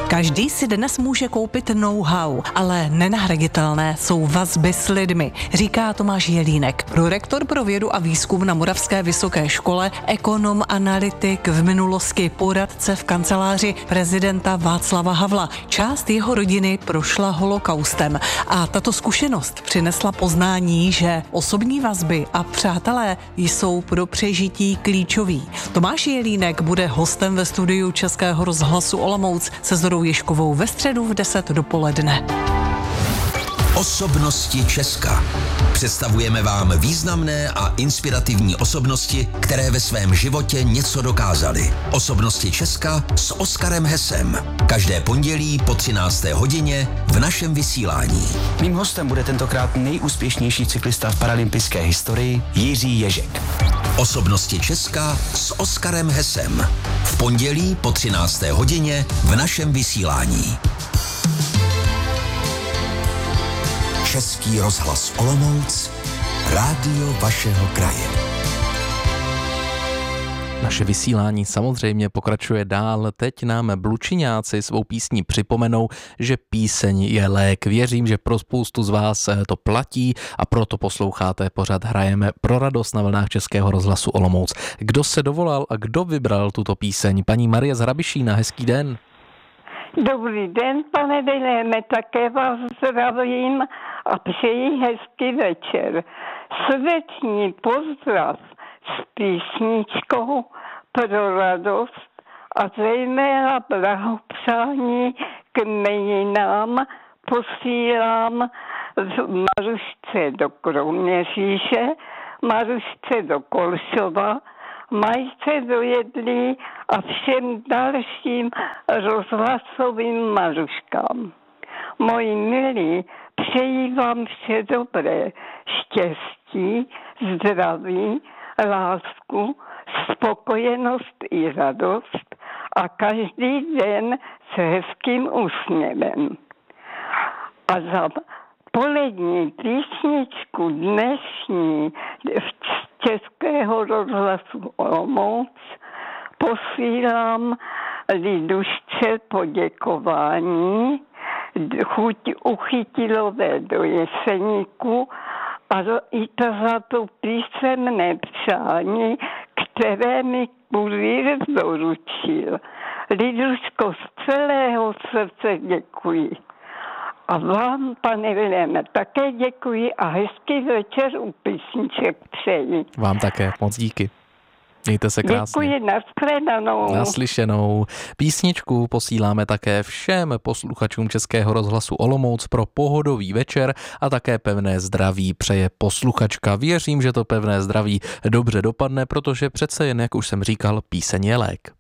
Každý si dnes může koupit know-how, ale nenahraditelné jsou vazby s lidmi, říká Tomáš Jelínek, prorektor pro vědu a výzkum na Moravské vysoké škole, ekonom, analytik, v minulosti poradce v kanceláři prezidenta Václava Havla. Část jeho rodiny prošla holokaustem a tato zkušenost přinesla poznání, že osobní vazby a přátelé jsou pro přežití klíčoví. Tomáš Jelínek bude hostem ve studiu Českého rozhlasu Olomouc se Zorou Ježkovou ve středu v 10 dopoledne. Osobnosti Česka. Představujeme vám významné a inspirativní osobnosti, které ve svém životě něco dokázaly. Osobnosti Česka s Oskarem Hesem. Každé pondělí po 13. hodině v našem vysílání. Mým hostem bude tentokrát nejúspěšnější cyklista v paralympijské historii Jiří Ježek. Osobnosti Česka s Oskarem Hesem. V pondělí po 13. hodině v našem vysílání. Český rozhlas Olomouc, rádio vašeho kraje. Naše vysílání samozřejmě pokračuje dál. Teď nám Blučiňáci svou písní připomenou, že píseň je lék. Věřím, že pro spoustu z vás to platí a proto posloucháte pořad Hrajeme pro radost na vlnách Českého rozhlasu Olomouc. Kdo se dovolal a kdo vybral tuto píseň? Paní Marie z Hrabišína, hezký den. Dobrý den, pane Dileme, také vás zdravím a přeji hezký večer. Srdečný pozdrav s písničkou pro radost a zejména blahopřání k jmeninám posílám Marušce do Kroměříže, Marušce do Kolšova, Majce do Jedlí a všem dalším rozhlasovým Maruškám. Moji milí, přeji vám vše dobré, štěstí, zdraví, lásku, spokojenost i radost a každý den s hezkým úsměvem. A za polední písničku dnešní Českého rozhlasu Olomouc posílám Lidušce poděkování, chuť Uchytilové do Jeseníku a i to za to písemné přání, které mi kurýr doručil. Liduško, z celého srdce děkuji. A vám, pane Vileme, také děkuji a hezký večer u písniček přeji. Vám také, moc díky. Mějte se krásně. Děkuji, nashledanou. Naslyšenou. Písničku posíláme také všem posluchačům Českého rozhlasu Olomouc pro pohodový večer a také pevné zdraví přeje posluchačka. Věřím, že to pevné zdraví dobře dopadne, protože přece jen, jak už jsem říkal, píseň je lék.